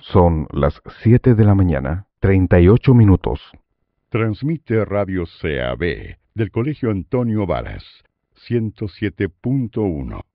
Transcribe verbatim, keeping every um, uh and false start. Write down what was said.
Son las siete de la mañana, treinta y ocho minutos. Transmite Radio C A B del Colegio Antonio Varas, ciento siete punto uno.